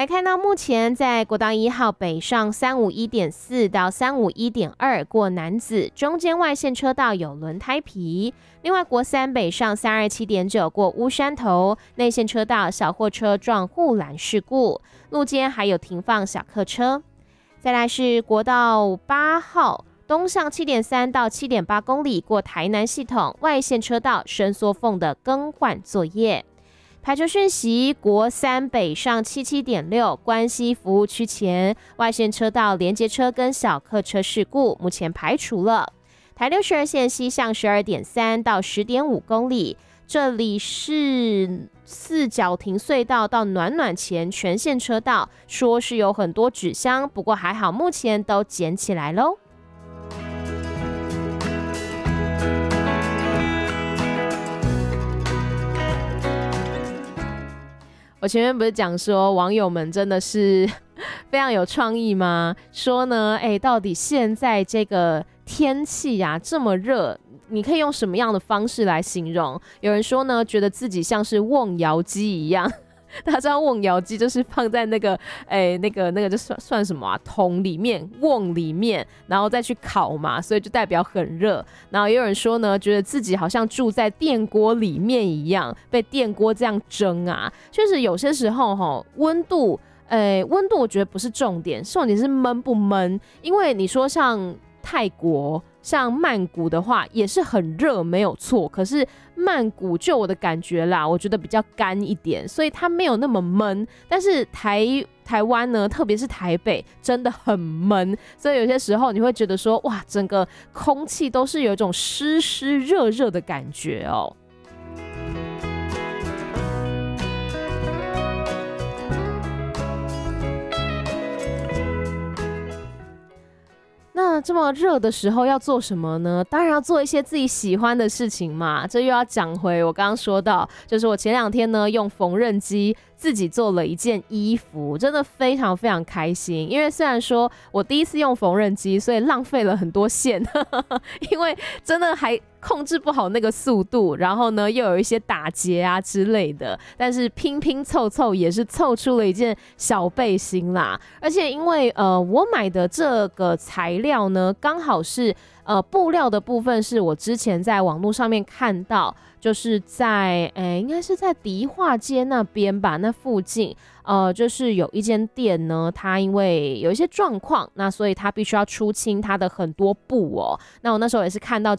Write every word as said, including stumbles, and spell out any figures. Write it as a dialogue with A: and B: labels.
A: 来看到目前在国道一号北上三五一点四到三五一点二过楠梓，中间外线车道有轮胎皮。另外国三北上三二七点九过乌山头，内线车道小货车撞护栏事故，路肩还有停放小客车。再来是国道八号东向 七点三到七点八公里过台南系统，外线车道伸缩缝的更换作业。排球讯息，国三北上 七七点六 关西服务区前外线车道连接车跟小客车事故目前排除了。台六十二线西向 十二点三到 十点五公里，这里是四角亭隧道到暖暖前全线车道，说是有很多纸箱，不过还好目前都捡起来咯。我前面不是讲说网友们真的是非常有创意吗？说呢，哎，到底现在这个天气啊这么热，你可以用什么样的方式来形容？有人说呢，觉得自己像是瓮窑鸡一样。大家知道瓮窑鸡就是放在那个诶、欸、那个那个就算算什么啊，桶里面瓮里面，然后再去烤嘛，所以就代表很热。然后也有人说呢，觉得自己好像住在电锅里面一样，被电锅这样蒸啊。确实有些时候齁温度诶温度我觉得不是重点，重点是闷不闷。因为你说像泰国像曼谷的话也是很热没有错，可是曼谷就我的感觉啦，我觉得比较干一点，所以它没有那么闷。但是台台湾呢，特别是台北真的很闷，所以有些时候你会觉得说哇，整个空气都是有一种湿湿热热的感觉哦。那这么热的时候要做什么呢？当然要做一些自己喜欢的事情嘛。这又要讲回我刚刚说到，就是我前两天呢用缝纫机自己做了一件衣服，真的非常非常开心。因为虽然说我第一次用缝纫机，所以浪费了很多线，因为真的还控制不好那个速度，然后呢又有一些打结啊之类的，但是拼拼凑凑也是凑出了一件小背心啦。而且因为呃我买的这个材料呢，刚好是呃布料的部分是我之前在网络上面看到，就是在诶应该是在迪化街那边吧，那附近呃就是有一间店呢，它因为有一些状况，那所以它必须要出清它的很多布哦。那我那时候也是看到